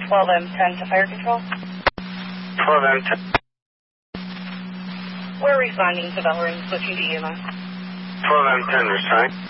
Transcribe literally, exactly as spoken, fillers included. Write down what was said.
twelve M ten to fire control. twelve M ten. We're responding to bell ring, switching to E M S. twelve M ten, respond.